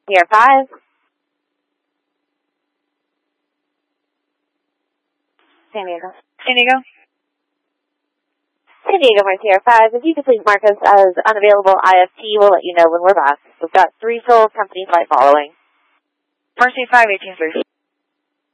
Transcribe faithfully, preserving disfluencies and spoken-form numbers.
Sierra five. San Diego. San Diego. San Diego, my Sierra five. If you could please mark us as unavailable I F T, we'll let you know when we're back. We've got three full company flight following. Mercy five eighteen three.